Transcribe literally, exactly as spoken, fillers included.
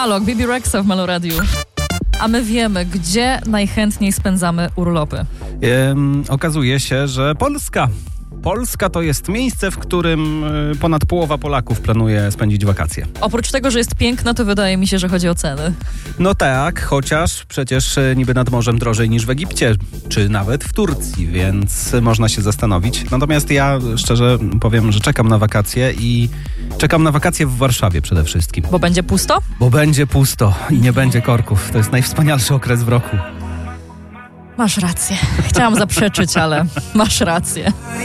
Analog, Bibi Rexa w Meloradiu. A my wiemy, gdzie najchętniej spędzamy urlopy. Ym, okazuje się, że Polska. Polska to jest miejsce, w którym y, ponad połowa Polaków planuje spędzić wakacje. Oprócz tego, że jest piękna, to wydaje mi się, że chodzi o ceny. No tak, chociaż przecież y, niby nad morzem drożej niż w Egipcie, czy nawet w Turcji, więc można się zastanowić. Natomiast ja szczerze powiem, że czekam na wakacje i czekam na wakacje w Warszawie przede wszystkim. Bo będzie pusto? Bo będzie pusto i nie będzie korków. To jest najwspanialszy okres w roku. Masz rację. Chciałam zaprzeczyć, ale masz rację.